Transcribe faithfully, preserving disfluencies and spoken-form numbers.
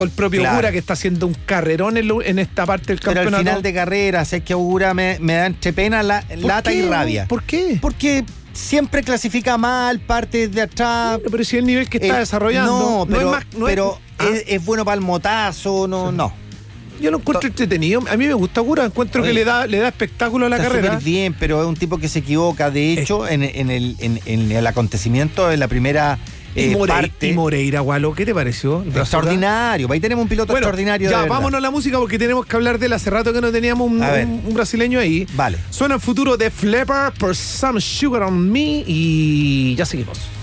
O el propio Claro. Ogura que está haciendo un carrerón en, lo- en esta parte del Pero campeonato. al final de carrera, sé que Ogura me, me da entre pena, la, ¿Por lata qué? y rabia. ¿Por qué? Porque siempre clasifica mal, parte de atrás. Pero si el nivel que está Eh, desarrollando No, pero, es más, no es- pero Ah, es, es bueno para el motazo, no, no. yo lo encuentro entretenido. A mí me gusta Ogura, encuentro Oye, que le da, le da espectáculo a la Está carrera. súper bien, pero es un tipo que se equivoca. De hecho, en, en el, en, en el acontecimiento, en la primera Y, eh, Morei- parte, y Moreira, Gualo, ¿qué te pareció? extraordinario. Ahí tenemos un piloto Bueno, extraordinario. ya, de verdad. vámonos a la música porque tenemos que hablar de él. Hace rato que no teníamos un, A ver. un- un brasileño ahí. Vale. Suena el futuro de Flipper por Some Sugar on Me y ya seguimos.